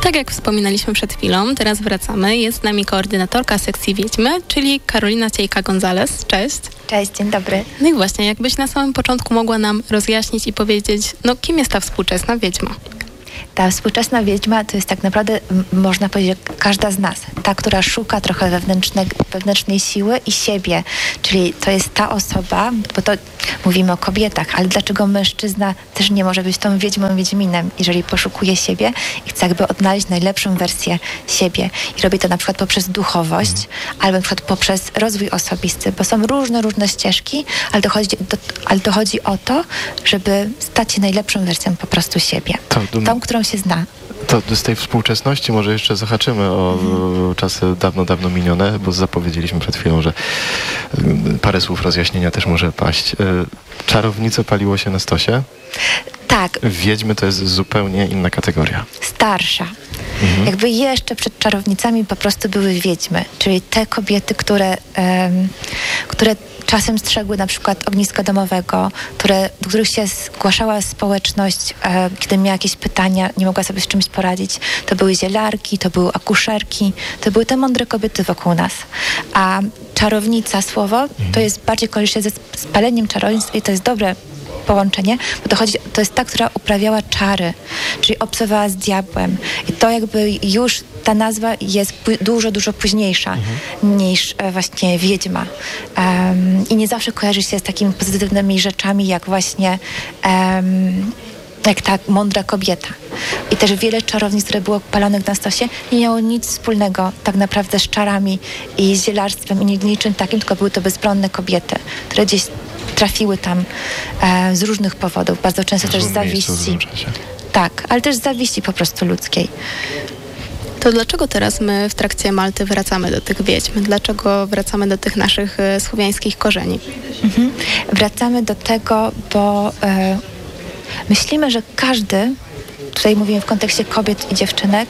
Tak jak wspominaliśmy przed chwilą, teraz wracamy. Jest z nami koordynatorka sekcji Wiedźmy, czyli Karolina Ciejka-Gonzalez. Cześć. Cześć, dzień dobry. No i właśnie, jakbyś na samym początku mogła nam rozjaśnić i powiedzieć, kim jest ta współczesna wiedźma? Ta współczesna wiedźma to jest tak naprawdę, można powiedzieć, każda z nas. Ta, która szuka trochę wewnętrznej siły i siebie. Czyli to jest ta osoba, bo to mówimy o kobietach, ale dlaczego mężczyzna też nie może być tą wiedźmą, wiedźminem, jeżeli poszukuje siebie i chce jakby odnaleźć najlepszą wersję siebie. I robi to na przykład poprzez duchowość, albo na przykład poprzez rozwój osobisty, bo są różne ścieżki, ale to chodzi o to, żeby stać się najlepszą wersją po prostu siebie. Tą, którą się zna. To z tej współczesności może jeszcze zahaczymy o czasy dawno minione, bo zapowiedzieliśmy przed chwilą, że parę słów rozjaśnienia też może paść. Czarownice paliło się na stosie? Tak. Wiedźmy to jest zupełnie inna kategoria. Starsza. Jakby jeszcze przed czarownicami po prostu były wiedźmy, czyli te kobiety, które czasem strzegły na przykład ogniska domowego, do których się zgłaszała społeczność, kiedy miała jakieś pytania, nie mogła sobie z czymś poradzić. To były zielarki, to były akuszerki, to były te mądre kobiety wokół nas. A czarownica, słowo, to jest bardziej kojarzy się ze spaleniem czarownictwa i to jest dobre połączenie, bo to jest ta, która uprawiała czary, czyli obcowała z diabłem. I to jakby już ta nazwa jest dużo późniejsza niż właśnie wiedźma. I nie zawsze kojarzy się z takimi pozytywnymi rzeczami, jak właśnie jak ta mądra kobieta. I też wiele czarownic, które było palonych na stosie, nie miało nic wspólnego tak naprawdę z czarami i z zielarstwem i niczym takim, tylko były to bezbronne kobiety, które gdzieś trafiły tam z różnych powodów, bardzo często też z zawiści. Tak, ale też z zawiści po prostu ludzkiej. To dlaczego teraz my w trakcie Malty wracamy do tych wiedźm? Dlaczego wracamy do tych naszych słowiańskich korzeni? Wracamy do tego, bo myślimy, że każdy, tutaj mówimy w kontekście kobiet i dziewczynek,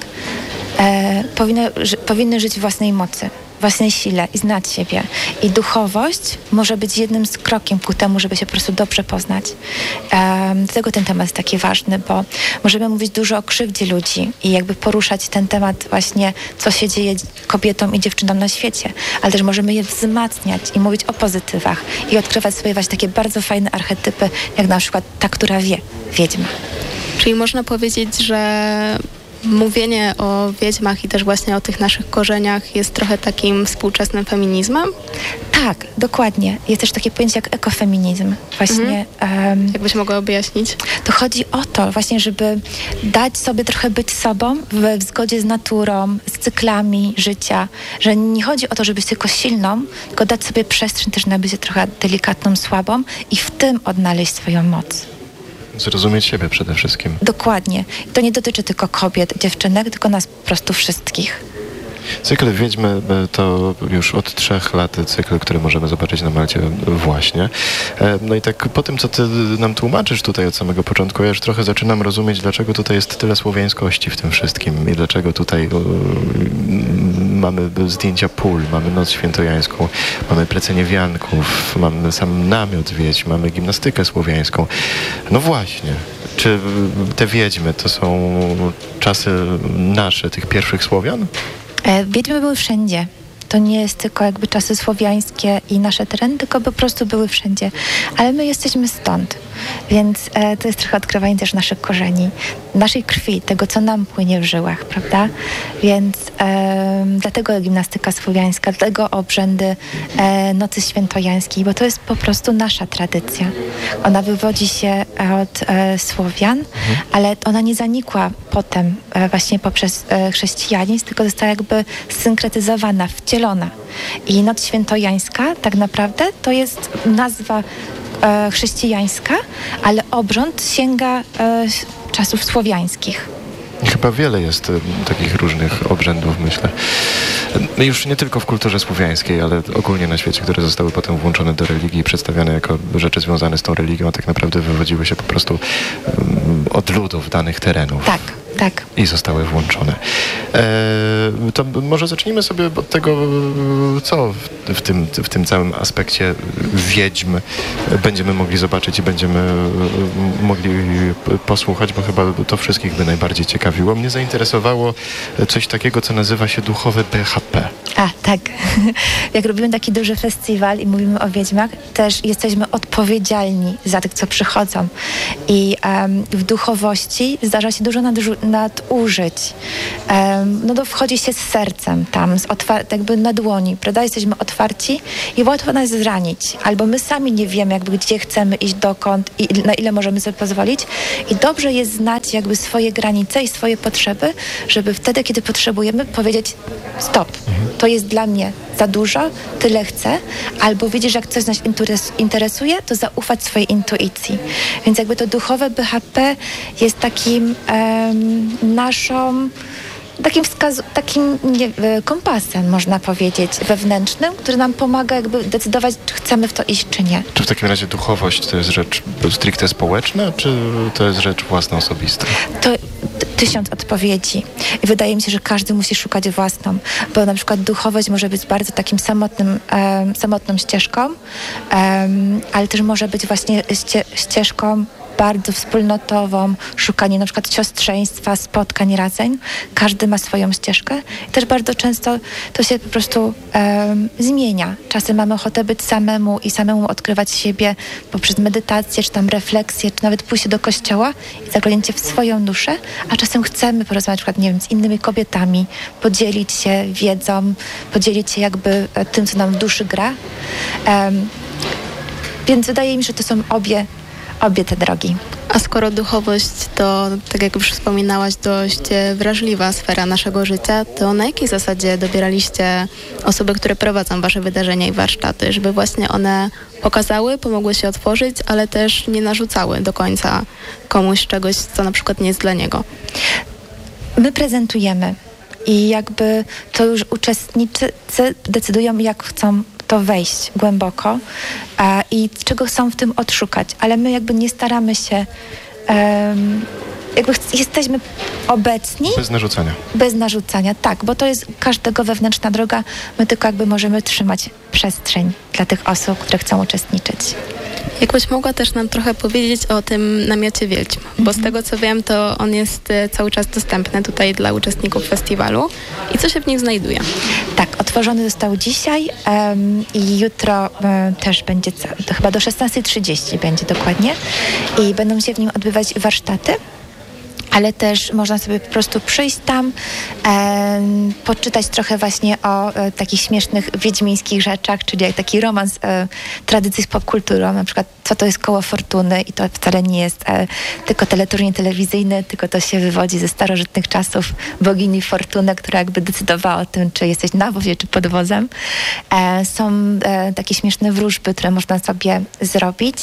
powinny żyć w własnej mocy, własnej sile i znać siebie. I duchowość może być jednym z krokiem ku temu, żeby się po prostu dobrze poznać. Dlatego ten temat jest taki ważny, bo możemy mówić dużo o krzywdzie ludzi i jakby poruszać ten temat właśnie, co się dzieje kobietom i dziewczynom na świecie, ale też możemy je wzmacniać i mówić o pozytywach i odkrywać sobie właśnie takie bardzo fajne archetypy, jak na przykład ta, która wie, wiedźma. Czyli można powiedzieć, że mówienie o wiedźmach i też właśnie o tych naszych korzeniach jest trochę takim współczesnym feminizmem? Tak, dokładnie. Jest też takie pojęcie jak ekofeminizm. Właśnie. Jakbyś mogła objaśnić? To chodzi o to właśnie, żeby dać sobie trochę być sobą w zgodzie z naturą, z cyklami życia, że nie chodzi o to, żeby być tylko silną, tylko dać sobie przestrzeń też na bycie trochę delikatną, słabą i w tym odnaleźć swoją moc. Zrozumieć siebie przede wszystkim. Dokładnie. I to nie dotyczy tylko kobiet, dziewczynek, tylko nas po prostu wszystkich. Cykl Wiedźmy to już od 3 lat cykl, który możemy zobaczyć na Malcie właśnie. No i tak po tym, co ty nam tłumaczysz tutaj od samego początku, ja już trochę zaczynam rozumieć, dlaczego tutaj jest tyle słowiańskości w tym wszystkim i dlaczego tutaj mamy zdjęcia pól, mamy Noc Świętojańską, mamy plecenie wianków, mamy sam namiot wiedźm, mamy gimnastykę słowiańską. No właśnie. Czy te wiedźmy to są czasy nasze, tych pierwszych Słowian? Wiedźmy były wszędzie. To nie jest tylko jakby czasy słowiańskie i nasze tereny, tylko po prostu były wszędzie. Ale my jesteśmy stąd, więc to jest trochę odkrywanie też naszych korzeni, naszej krwi, tego, co nam płynie w żyłach, prawda? Więc dlatego gimnastyka słowiańska, dlatego obrzędy Nocy Świętojańskiej, bo to jest po prostu nasza tradycja. Ona wywodzi się od Słowian, ale ona nie zanikła potem właśnie poprzez chrześcijanizm, tylko została jakby synkretyzowana, wcielona. I Noc Świętojańska tak naprawdę to jest nazwa chrześcijańska, ale obrząd sięga czasów słowiańskich. Chyba wiele jest takich różnych obrzędów, myślę. Już nie tylko w kulturze słowiańskiej, ale ogólnie na świecie, które zostały potem włączone do religii i przedstawiane jako rzeczy związane z tą religią, a tak naprawdę wywodziły się po prostu od ludów danych terenów. Tak, Tak. I zostały włączone. To może zacznijmy sobie od tego, co w tym całym aspekcie wiedźm będziemy mogli zobaczyć i będziemy mogli posłuchać, bo chyba to wszystkich by najbardziej ciekawiło. Mnie zainteresowało coś takiego, co nazywa się duchowe BHP. A, tak. Jak robimy taki duży festiwal i mówimy o wiedźmach, też jesteśmy odpowiedzialni za tych, co przychodzą. I w duchowości zdarza się dużo nadużyć. Wchodzi się z sercem tam, jakby na dłoni, prawda? Jesteśmy otwarci i łatwo nas zranić. Albo my sami nie wiemy, jakby gdzie chcemy iść, dokąd i na ile możemy sobie pozwolić. I dobrze jest znać jakby swoje granice i swoje potrzeby, żeby wtedy, kiedy potrzebujemy, powiedzieć stop. To jest dla mnie za dużo, tyle chcę. Albo widzisz, jak coś nas interesuje, to zaufać swojej intuicji. Więc jakby to duchowe BHP jest takim takim kompasem, można powiedzieć, wewnętrznym, który nam pomaga jakby decydować, czy chcemy w to iść, czy nie. Czy w takim razie duchowość to jest rzecz stricte społeczna, czy to jest rzecz własna, osobista? To 1000 odpowiedzi. I wydaje mi się, że każdy musi szukać własną, bo na przykład duchowość może być bardzo takim samotną ścieżką, ale też może być właśnie ścieżką bardzo wspólnotową, szukanie na przykład siostrzeństwa, spotkań, razem. Każdy ma swoją ścieżkę. I też bardzo często to się po prostu zmienia. Czasem mamy ochotę być samemu i samemu odkrywać siebie poprzez medytację, czy tam refleksję, czy nawet pójście do kościoła i zaglądnięcie w swoją duszę, a czasem chcemy porozmawiać na przykład, nie wiem, z innymi kobietami, podzielić się wiedzą, podzielić się jakby tym, co nam w duszy gra. Więc wydaje mi się, że to są obie te drogi. A skoro duchowość to, tak jak już wspominałaś, dość wrażliwa sfera naszego życia, to na jakiej zasadzie dobieraliście osoby, które prowadzą wasze wydarzenia i warsztaty, żeby właśnie one pokazały, pomogły się otworzyć, ale też nie narzucały do końca komuś czegoś, co na przykład nie jest dla niego? My prezentujemy i jakby to już uczestnicy decydują, jak chcą to wejść głęboko i czego chcą w tym odszukać, ale my jakby nie staramy się, jakby jesteśmy obecni. Bez narzucania, tak, bo to jest każdego wewnętrzna droga, my tylko jakby możemy trzymać przestrzeń dla tych osób, które chcą uczestniczyć. Jakbyś mogła też nam trochę powiedzieć o tym namiocie Wiedźm, bo z tego co wiem, to on jest cały czas dostępny tutaj dla uczestników festiwalu. I co się w nim znajduje? Tak, otworzony został dzisiaj i jutro też będzie, to chyba do 16:30 będzie dokładnie i będą się w nim odbywać warsztaty. Ale też można sobie po prostu przyjść tam, poczytać trochę właśnie o takich śmiesznych wiedźmińskich rzeczach, czyli jak taki romans tradycji z popkulturą, na przykład co to jest koło fortuny i to wcale nie jest tylko teleturniej telewizyjny, tylko to się wywodzi ze starożytnych czasów bogini Fortuny, która jakby decydowała o tym, czy jesteś na wozie, czy pod wozem. Są takie śmieszne wróżby, które można sobie zrobić.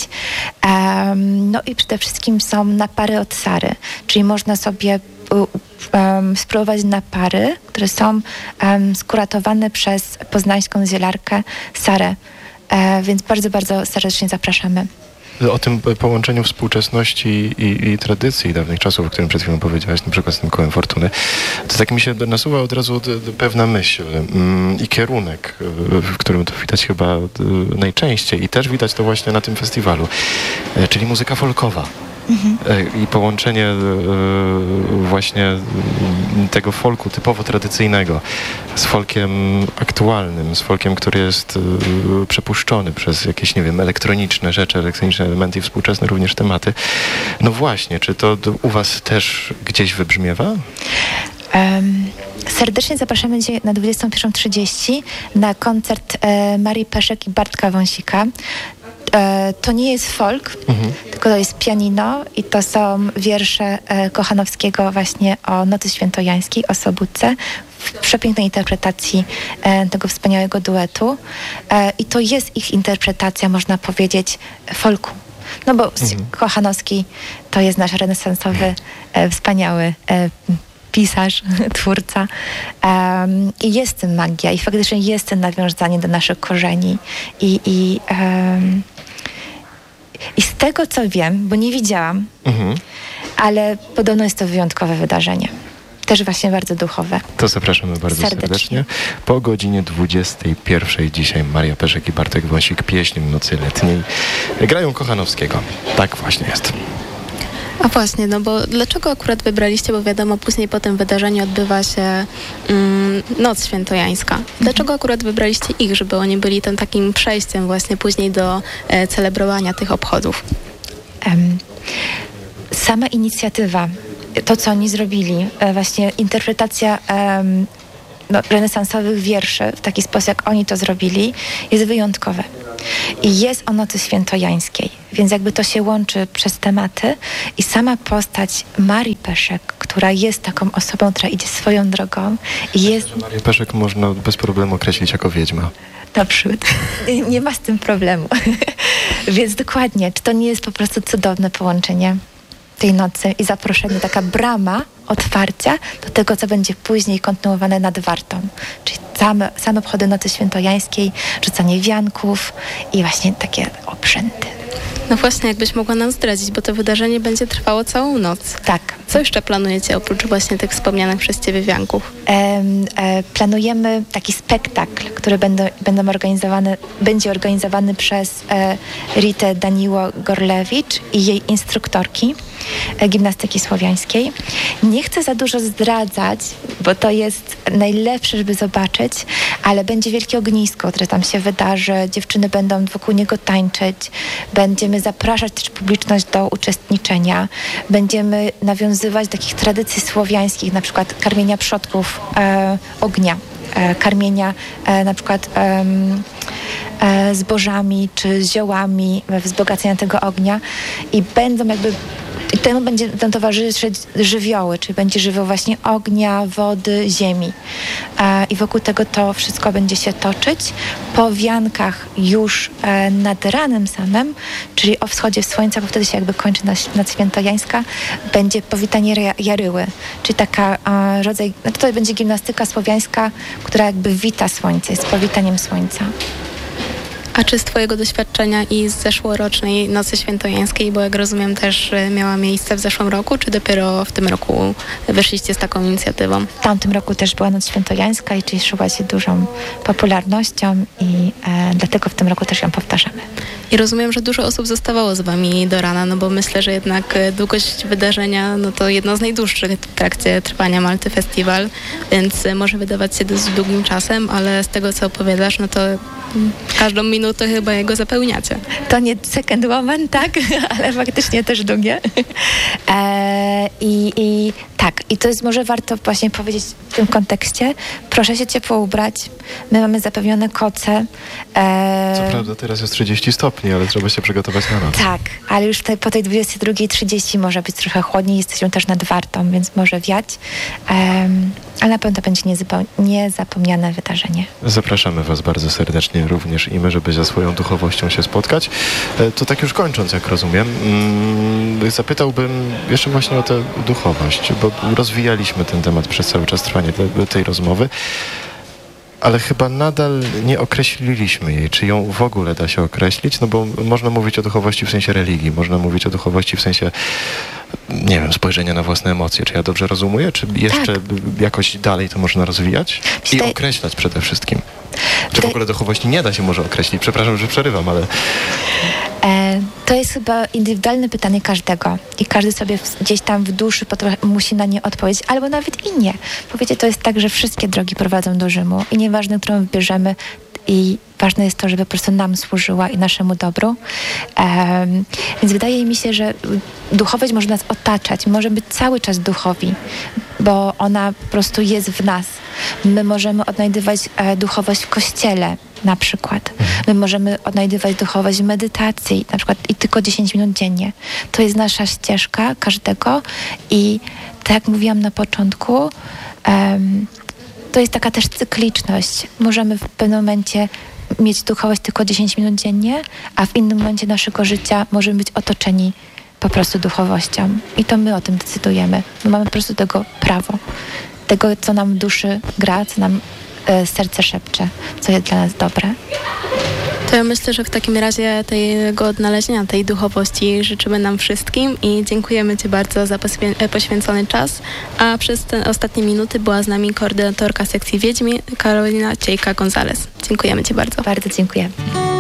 No i przede wszystkim są napary od Sary, czyli można sobie spróbować napary, które są skuratowane przez poznańską zielarkę Sarę. Więc bardzo, bardzo serdecznie zapraszamy. O tym połączeniu współczesności i tradycji dawnych czasów, o którym przed chwilą powiedziałaś, na przykład z tym kołem fortuny, to tak mi się nasuwa od razu pewna myśl i kierunek, w którym to widać chyba najczęściej i też widać to właśnie na tym festiwalu, czyli muzyka folkowa. I połączenie właśnie tego folku typowo tradycyjnego z folkiem aktualnym, z folkiem, który jest przepuszczony przez jakieś, nie wiem, elektroniczne rzeczy, elektroniczne elementy i współczesne również tematy. No właśnie, czy to u was też gdzieś wybrzmiewa? Serdecznie zapraszamy dzisiaj na 21:30 na koncert Marii Peszek i Bartka Wąsika. To nie jest folk, tylko to jest pianino i to są wiersze Kochanowskiego właśnie o Nocy Świętojańskiej, o Sobótce w przepięknej interpretacji tego wspaniałego duetu. I to jest ich interpretacja, można powiedzieć, folku. No bo Kochanowski to jest nasz renesansowy, wspaniały pisarz, twórca. I jest w tym magia i faktycznie jest to nawiązanie do naszych korzeni. I z tego, co wiem, bo nie widziałam, ale podobno jest to wyjątkowe wydarzenie. Też właśnie bardzo duchowe. To zapraszamy bardzo serdecznie. Po godzinie 21 dzisiaj Maria Peszek i Bartek Wąsik, pieśń Nocy Letniej, grają Kochanowskiego. Tak właśnie jest. A właśnie, no bo dlaczego akurat wybraliście, bo wiadomo, później po tym wydarzeniu odbywa się Noc Świętojańska. Dlaczego akurat wybraliście ich, żeby oni byli tym takim przejściem właśnie później do celebrowania tych obchodów? Sama inicjatywa, to co oni zrobili, właśnie interpretacja renesansowych wierszy w taki sposób, jak oni to zrobili, jest wyjątkowe. I jest o Nocy Świętojańskiej, więc jakby to się łączy przez tematy i sama postać Marii Peszek, która jest taką osobą, która idzie swoją drogą i jest... Marię Peszek można bez problemu określić jako wiedźma. Naprzód. Nie ma z tym problemu. Więc dokładnie, czy to nie jest po prostu cudowne połączenie tej nocy i zaproszenie, taka brama otwarcia do tego, co będzie później kontynuowane nad Wartą. Czyli same obchody Nocy Świętojańskiej, rzucanie wianków i właśnie takie obrzędy. No właśnie, jakbyś mogła nam zdradzić, bo to wydarzenie będzie trwało całą noc. Tak. Co jeszcze planujecie oprócz właśnie tych wspomnianych przez Ciebie wianków? Planujemy taki spektakl, który będzie organizowany przez Ritę Daniło-Gorlewicz i jej instruktorki gimnastyki słowiańskiej. Nie chcę za dużo zdradzać, bo to jest najlepsze, żeby zobaczyć, ale będzie wielkie ognisko, które tam się wydarzy. Dziewczyny będą wokół niego tańczyć. Będziemy zapraszać też publiczność do uczestniczenia. Będziemy nawiązywać do takich tradycji słowiańskich, na przykład karmienia przodków ognia, karmienia na przykład zbożami czy ziołami, wzbogacenia tego ognia i będą jakby i temu będą towarzyszyć żywioły, czyli będzie żywioł właśnie ognia, wody, ziemi. I wokół tego to wszystko będzie się toczyć. Po wiankach już nad ranem samym, czyli o wschodzie słońca, bo wtedy się jakby kończy Noc Świętojańska, będzie powitanie Jaryły, czyli taka rodzaj, no to będzie gimnastyka słowiańska, która jakby wita słońce, jest powitaniem słońca. A czy z Twojego doświadczenia i z zeszłorocznej Nocy Świętojańskiej, bo jak rozumiem też miała miejsce w zeszłym roku, czy dopiero w tym roku wyszliście z taką inicjatywą? W tamtym roku też była Noc Świętojańska i cieszyła się dużą popularnością i dlatego w tym roku też ją powtarzamy. I rozumiem, że dużo osób zostawało z Wami do rana, no bo myślę, że jednak długość wydarzenia, no to jedno z najdłuższych w trakcie trwania Malty Festival, więc może wydawać się dość długim czasem, ale z tego, co opowiadasz, no to każdą minutę chyba jego zapełniacie. To nie second woman, tak, ale faktycznie też długie. Tak, i to jest może warto właśnie powiedzieć w tym kontekście. Proszę się ciepło ubrać. My mamy zapewnione koce. Co prawda teraz jest 30 stopni, ale trzeba się przygotować na noc. Tak, ale już po tej 22:30 może być trochę chłodniej. Jesteśmy też nad Wartą, więc może wiać. Ale na pewno to będzie niezapomniane wydarzenie. Zapraszamy Was bardzo serdecznie również i my, żeby ze swoją duchowością się spotkać. To tak już kończąc, jak rozumiem, zapytałbym jeszcze właśnie o tę duchowość, bo rozwijaliśmy ten temat przez cały czas trwania tej rozmowy, ale chyba nadal nie określiliśmy jej, czy ją w ogóle da się określić, no bo można mówić o duchowości w sensie religii, można mówić o duchowości w sensie, nie wiem, spojrzenia na własne emocje. Czy ja dobrze rozumuję? Czy jeszcze jakoś dalej to można rozwijać? I określać przede wszystkim. Czy w ogóle duchowości nie da się może określić? Przepraszam, że przerywam, ale... To jest chyba indywidualne pytanie każdego i każdy sobie gdzieś tam w duszy musi na nie odpowiedzieć, albo nawet i nie. Bo wiecie, to jest tak, że wszystkie drogi prowadzą do Rzymu i nieważne, którą wybierzemy, i ważne jest to, żeby po prostu nam służyła i naszemu dobru. Więc wydaje mi się, że duchowość może nas otaczać, może być cały czas duchowi, bo ona po prostu jest w nas. My możemy odnajdywać duchowość w kościele na przykład. My możemy odnajdywać duchowość w medytacji, na przykład i tylko 10 minut dziennie. To jest nasza ścieżka każdego i tak jak mówiłam na początku, to jest taka też cykliczność. Możemy w pewnym momencie mieć duchowość tylko 10 minut dziennie, a w innym momencie naszego życia możemy być otoczeni po prostu duchowością. I to my o tym decydujemy. My mamy po prostu tego prawo. Tego, co nam w duszy gra, co nam serce szepcze, co jest dla nas dobre. To ja myślę, że w takim razie tego odnalezienia, tej duchowości życzymy nam wszystkim i dziękujemy Ci bardzo za poświęcony czas, a przez te ostatnie minuty była z nami koordynatorka sekcji Wiedźmin Karolina Ciejka-Gonzalez. Dziękujemy Ci bardzo. Bardzo dziękuję.